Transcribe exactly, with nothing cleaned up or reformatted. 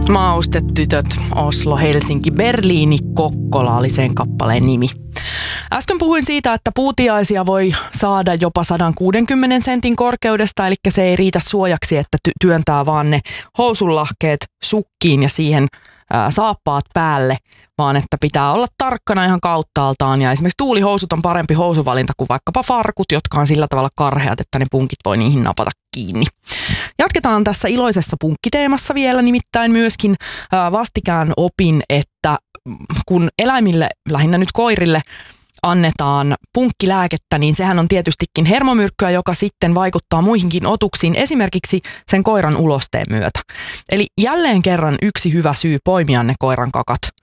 Maustetytöt, Oslo, Helsinki, Berliini, Kokkola oli sen kappaleen nimi. Äsken puhuin siitä, että puutiaisia voi saada jopa sata kuusikymmentä sentin korkeudesta, eli se ei riitä suojaksi, että ty- työntää vaan ne housunlahkeet sukkiin ja siihen ää, saappaat päälle, vaan että pitää olla tarkkana ihan kauttaaltaan. Ja esimerkiksi tuulihousut on parempi housuvalinta kuin vaikkapa farkut, jotka on sillä tavalla karheat, että ne punkit voi niihin napata kiinni. Jatketaan tässä iloisessa punkkiteemassa vielä, nimittäin myöskin ää, vastikään opin, että kun eläimille, lähinnä nyt koirille, annetaan punkkilääkettä, niin sehän on tietystikin hermomyrkkyä, joka sitten vaikuttaa muihinkin otuksiin, esimerkiksi sen koiran ulosteen myötä. Eli jälleen kerran yksi hyvä syy poimia ne koiran kakat